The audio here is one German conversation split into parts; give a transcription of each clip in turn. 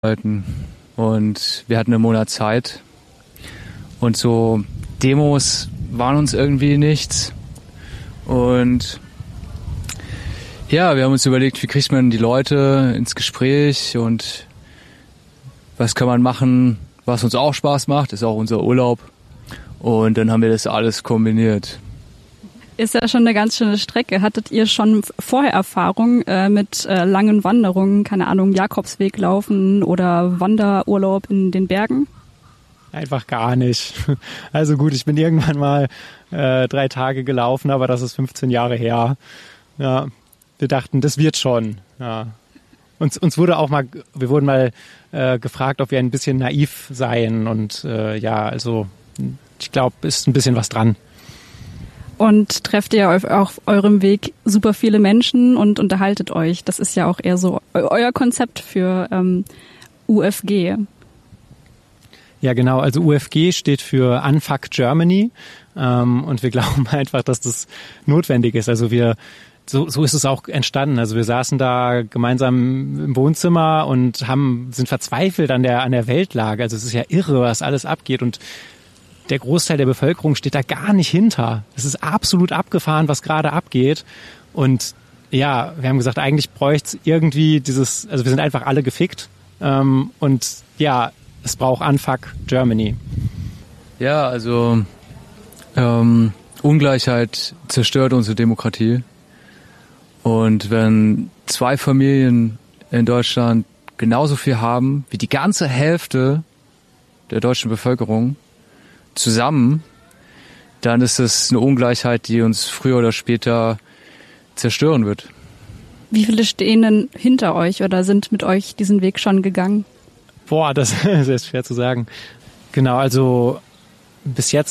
Und wir hatten einen Monat Zeit. Und so Demos waren uns irgendwie nichts. Und ja, wir haben uns überlegt, wie kriegt man die Leute ins Gespräch und was kann man machen, was uns auch Spaß macht, ist auch unser Urlaub. Und dann haben wir das alles kombiniert. Ist ja schon eine ganz schöne Strecke. Hattet ihr schon vorher Erfahrung mit langen Wanderungen, keine Ahnung, Jakobsweg laufen oder Wanderurlaub in den Bergen? Einfach gar nicht. Also gut, ich bin irgendwann mal 3 Tage gelaufen, aber das ist 15 Jahre her. Ja, wir dachten, das wird schon. Ja. Uns wurde auch mal, wir wurden mal gefragt, ob wir ein bisschen naiv seien und ja, also ich glaube, ist ein bisschen was dran. Und trefft ihr auf eurem Weg super viele Menschen und unterhaltet euch. Das ist ja auch eher so euer Konzept für UFG. Ja, genau. Also UFG steht für Unfuck Germany. Und wir glauben einfach, dass das notwendig ist. Also so ist es auch entstanden. Also wir saßen da gemeinsam im Wohnzimmer und sind verzweifelt an der Weltlage. Also es ist ja irre, was alles abgeht und der Großteil der Bevölkerung steht da gar nicht hinter. Es ist absolut abgefahren, was gerade abgeht. Und ja, wir haben gesagt, eigentlich bräuchte es irgendwie also wir sind einfach alle gefickt. Und ja, es braucht Unfuck Germany. Ja, also Ungleichheit zerstört unsere Demokratie. Und wenn 2 Familien in Deutschland genauso viel haben wie die ganze Hälfte der deutschen Bevölkerung zusammen, dann ist das eine Ungleichheit, die uns früher oder später zerstören wird. Wie viele stehen denn hinter euch oder sind mit euch diesen Weg schon gegangen? Boah, das ist schwer zu sagen. Genau, also bis jetzt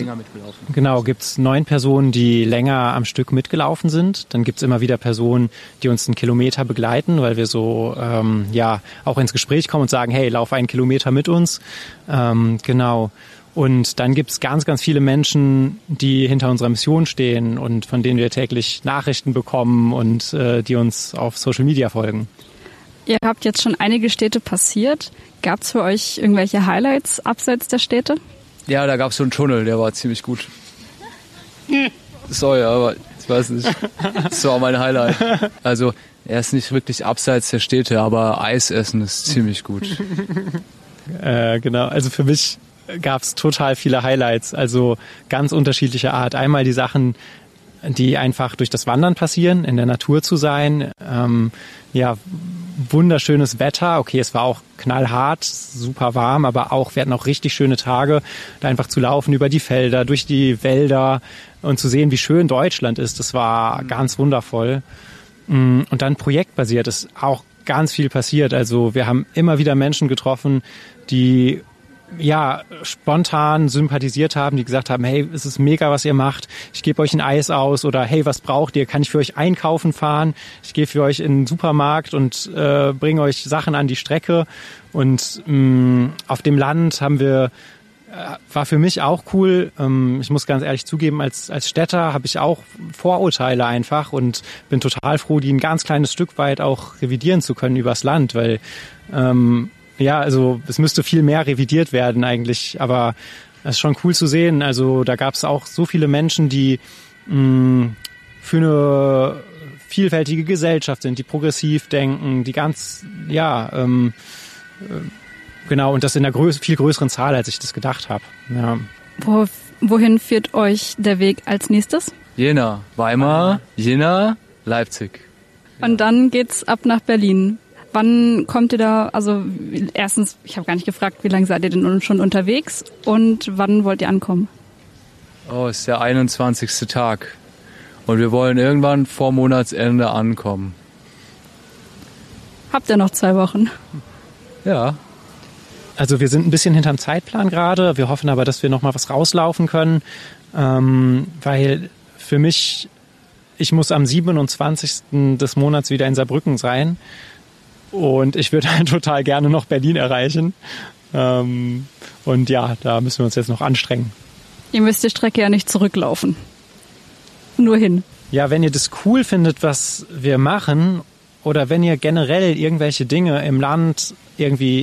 gibt's 9 Personen, die länger am Stück mitgelaufen sind. Dann gibt's immer wieder Personen, die uns 1 Kilometer begleiten, weil wir so auch ins Gespräch kommen und sagen, hey, lauf 1 Kilometer mit uns. Genau. Und dann gibt's ganz, ganz viele Menschen, die hinter unserer Mission stehen und von denen wir täglich Nachrichten bekommen und die uns auf Social Media folgen. Ihr habt jetzt schon einige Städte passiert. Gab's für euch irgendwelche Highlights abseits der Städte? Ja, da gab's so einen Tunnel, der war ziemlich gut. Sorry, aber ich weiß nicht. Das war mein Highlight. Also, er ist nicht wirklich abseits der Städte, aber Eis essen ist ziemlich gut. Genau, also für mich gab's total viele Highlights, also ganz unterschiedlicher Art. Einmal die Sachen, die einfach durch das Wandern passieren, in der Natur zu sein. Ja, wunderschönes Wetter. Okay, es war auch knallhart, super warm, aber auch, wir hatten auch richtig schöne Tage, da einfach zu laufen über die Felder, durch die Wälder und zu sehen, wie schön Deutschland ist. Das war ganz wundervoll. Und dann projektbasiert ist auch ganz viel passiert. Also wir haben immer wieder Menschen getroffen, die ja spontan sympathisiert haben, die gesagt haben, hey, es ist mega, was ihr macht, ich gebe euch ein Eis aus oder hey, was braucht ihr, kann ich für euch einkaufen fahren, ich gehe für euch in den Supermarkt und bringe euch Sachen an die Strecke. Und auf dem Land war für mich auch cool, ich muss ganz ehrlich zugeben, als Städter habe ich auch Vorurteile einfach und bin total froh, die ein ganz kleines Stück weit auch revidieren zu können übers Land, weil ja, also es müsste viel mehr revidiert werden eigentlich, aber es ist schon cool zu sehen. Also da gab es auch so viele Menschen, die für eine vielfältige Gesellschaft sind, die progressiv denken, die ganz, ja, genau, und das in einer viel größeren Zahl, als ich das gedacht habe. Ja. Wohin führt euch der Weg als nächstes? Jena, Weimar, Jena, Leipzig. Und dann geht's ab nach Berlin. Wann kommt ihr da, also erstens, ich habe gar nicht gefragt, wie lange seid ihr denn schon unterwegs und wann wollt ihr ankommen? Oh, ist der 21. Tag und wir wollen irgendwann vor Monatsende ankommen. Habt ihr noch 2 Wochen? Ja. Also wir sind ein bisschen hinterm Zeitplan gerade, wir hoffen aber, dass wir noch mal was rauslaufen können, weil für mich, ich muss am 27. des Monats wieder in Saarbrücken sein. Und ich würde halt total gerne noch Berlin erreichen. Und ja, da müssen wir uns jetzt noch anstrengen. Ihr müsst die Strecke ja nicht zurücklaufen. Nur hin. Ja, wenn ihr das cool findet, was wir machen, oder wenn ihr generell irgendwelche Dinge im Land irgendwie